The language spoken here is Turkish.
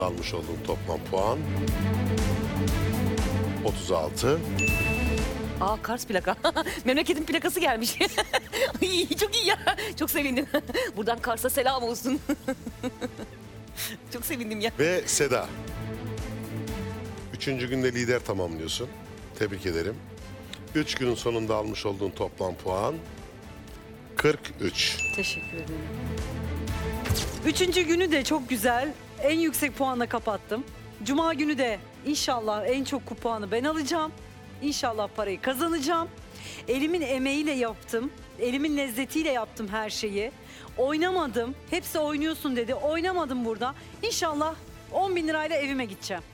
Almış olduğun toplam puan 36. Kars plaka. Memleketin plakası gelmiş. Ay, çok iyi ya. Çok sevindim. Buradan Kars'a selam olsun. Çok sevindim ya. Ve Seda. 3. günde lider tamamlıyorsun. Tebrik ederim. 3 günün sonunda almış olduğun toplam puan 43. Teşekkür ederim. 3. günü de çok güzel. En yüksek puanla kapattım. Cuma günü de inşallah en çok puanı ben alacağım. İnşallah parayı kazanacağım. Elimin emeğiyle yaptım. Elimin lezzetiyle yaptım her şeyi. Oynamadım. Hepsi oynuyorsun dedi. Oynamadım burada. İnşallah 10.000 lirayla evime gideceğim.